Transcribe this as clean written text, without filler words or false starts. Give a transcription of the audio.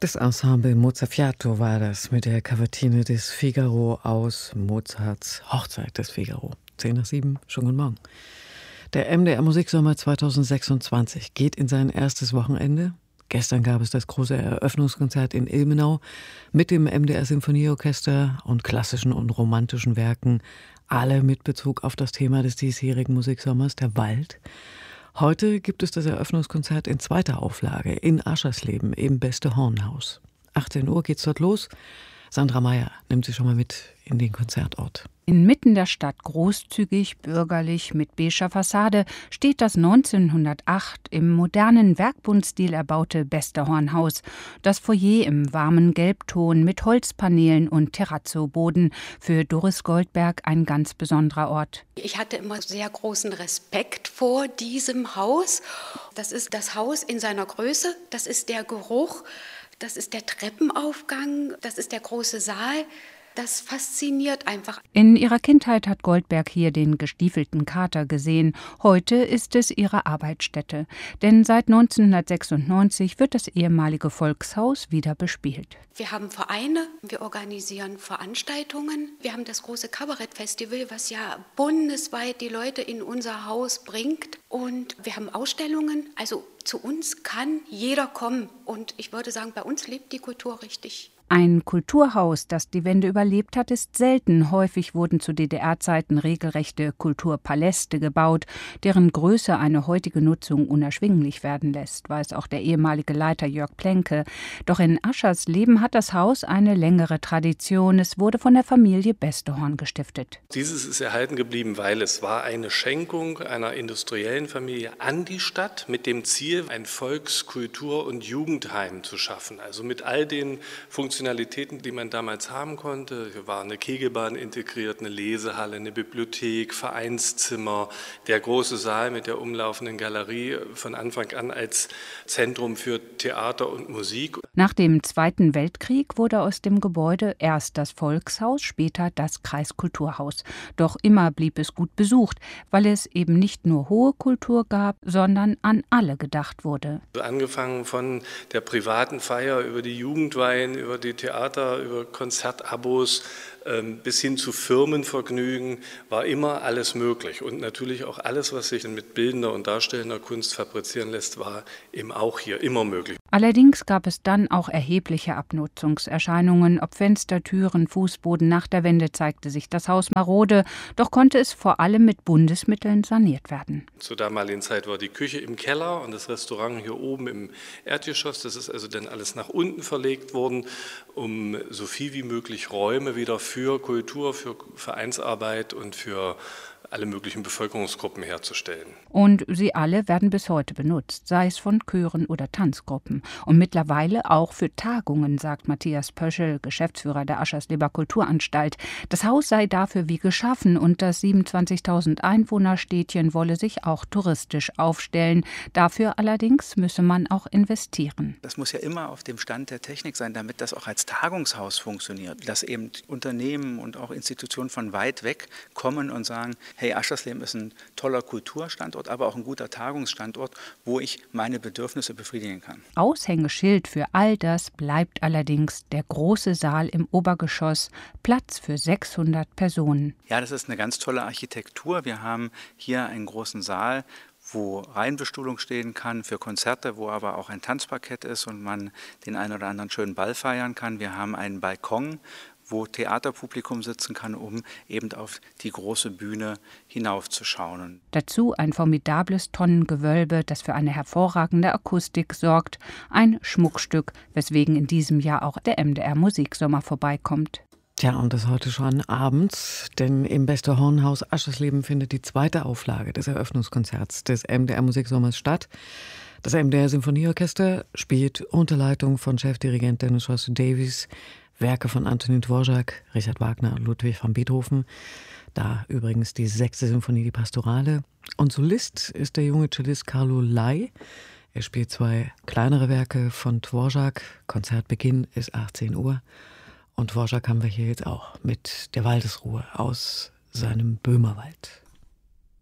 Das Ensemble Mozzafiato war das mit der Cavatine des Figaro aus Mozarts Hochzeit des Figaro. 6:10, schönen guten Morgen. Der MDR Musiksommer 2026 geht in sein erstes Wochenende. Gestern gab es das große Eröffnungskonzert in Ilmenau mit dem MDR Sinfonieorchester und klassischen und romantischen Werken, alle mit Bezug auf das Thema des diesjährigen Musiksommers, der Wald. Heute gibt es das Eröffnungskonzert in zweiter Auflage in Aschersleben im Beste Hornhaus. 18 Uhr geht's dort los. Sandra Meyer nimmt Sie schon mal mit in den Konzertort. Inmitten der Stadt, großzügig, bürgerlich, mit beiger Fassade, steht das 1908 im modernen Werkbundstil erbaute Beste Hornhaus. Das Foyer im warmen Gelbton mit Holzpaneelen und Terrazzoboden. Für Doris Goldberg ein ganz besonderer Ort. Ich hatte immer sehr großen Respekt vor diesem Haus. Das ist das Haus in seiner Größe, das ist der Geruch, das ist der Treppenaufgang, das ist der große Saal. Das fasziniert einfach. In ihrer Kindheit hat Goldberg hier den gestiefelten Kater gesehen. Heute ist es ihre Arbeitsstätte. Denn seit 1996 wird das ehemalige Volkshaus wieder bespielt. Wir haben Vereine, wir organisieren Veranstaltungen. Wir haben das große Kabarettfestival, was ja bundesweit die Leute in unser Haus bringt. Und wir haben Ausstellungen. Also zu uns kann jeder kommen. Und ich würde sagen, bei uns lebt die Kultur richtig. Ein Kulturhaus, das die Wende überlebt hat, ist selten. Häufig wurden zu DDR-Zeiten regelrechte Kulturpaläste gebaut, deren Größe eine heutige Nutzung unerschwinglich werden lässt, weiß auch der ehemalige Leiter Jörg Plenke. Doch in Aschersleben hat das Haus eine längere Tradition. Es wurde von der Familie Bestehorn gestiftet. Dieses ist erhalten geblieben, weil es war eine Schenkung einer industriellen Familie an die Stadt mit dem Ziel, ein Volks-, Kultur- und Jugendheim zu schaffen. Also mit all den Funktionalitäten, die man damals haben konnte. Hier war eine Kegelbahn integriert, eine Lesehalle, eine Bibliothek, Vereinszimmer, der große Saal mit der umlaufenden Galerie von Anfang an als Zentrum für Theater und Musik. Nach dem Zweiten Weltkrieg wurde aus dem Gebäude erst das Volkshaus, später das Kreiskulturhaus. Doch immer blieb es gut besucht, weil es eben nicht nur hohe Kultur gab, sondern an alle gedacht wurde. Angefangen von der privaten Feier über die Jugendweihen, über die Theater, über Konzertabos bis hin zu Firmenvergnügen war immer alles möglich. Und natürlich auch alles, was sich mit bildender und darstellender Kunst fabrizieren lässt, war eben auch hier immer möglich. Allerdings gab es dann auch erhebliche Abnutzungserscheinungen. Ob Fenster, Türen, Fußboden. Nach der Wende zeigte sich das Haus marode, doch konnte es vor allem mit Bundesmitteln saniert werden. Zur damaligen Zeit war die Küche im Keller und das Restaurant hier oben im Erdgeschoss. Das ist also dann alles nach unten verlegt worden, um so viel wie möglich Räume wieder für Kultur, für Vereinsarbeit und für alle möglichen Bevölkerungsgruppen herzustellen. Und sie alle werden bis heute benutzt, sei es von Chören oder Tanzgruppen. Und mittlerweile auch für Tagungen, sagt Matthias Pöschel, Geschäftsführer der Aschersleber Kulturanstalt. Das Haus sei dafür wie geschaffen und das 27.000 Einwohnerstädtchen wolle sich auch touristisch aufstellen. Dafür allerdings müsse man auch investieren. Das muss ja immer auf dem Stand der Technik sein, damit das auch als Tagungshaus funktioniert. Dass eben Unternehmen und auch Institutionen von weit weg kommen und sagen, hey, Aschersleben ist ein toller Kulturstandort, aber auch ein guter Tagungsstandort, wo ich meine Bedürfnisse befriedigen kann. Aushängeschild für all das bleibt allerdings der große Saal im Obergeschoss, Platz für 600 Personen. Ja, das ist eine ganz tolle Architektur. Wir haben hier einen großen Saal, wo Reihenbestuhlung stehen kann für Konzerte, wo aber auch ein Tanzparkett ist und man den einen oder anderen schönen Ball feiern kann. Wir haben einen Balkon, wo Theaterpublikum sitzen kann, um eben auf die große Bühne hinaufzuschauen. Dazu ein formidables Tonnengewölbe, das für eine hervorragende Akustik sorgt. Ein Schmuckstück, weswegen in diesem Jahr auch der MDR Musiksommer vorbeikommt. Tja, und das heute schon abends, denn im Beste Hornhaus Aschersleben findet die zweite Auflage des Eröffnungskonzerts des MDR Musiksommers statt. Das MDR Sinfonieorchester spielt unter Leitung von Chefdirigent Dennis Rossi-Davies Werke von Antonin Dvorak, Richard Wagner und Ludwig van Beethoven. Da übrigens die 6. Symphonie, die Pastorale. Und Solist ist der junge Cellist Carlo Lai. Er spielt 2 kleinere Werke von Dvorak. Konzertbeginn ist 18 Uhr. Und Dvorak haben wir hier jetzt auch mit der Waldesruhe aus seinem Böhmerwald.